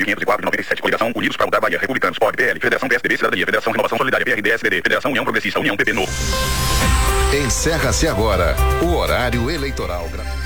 9.504/97. Coligação Unidos para Mudar Bahia. Republicanos, POB, PL, Federação PSDB, Cidadania, Federação Renovação Solidária, PRD-SBD, Federação União Progressista, União PP Novo. Encerra-se agora o horário eleitoral.